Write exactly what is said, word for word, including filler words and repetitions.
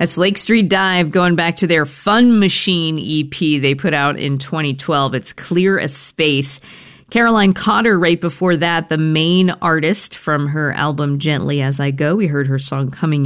That's Lake Street Dive, going back to their Fun Machine E P they put out in twenty twelve. It's Clear a Space. Caroline Cotter, right before that, the main artist from her album Gently As I Go. We heard her song Coming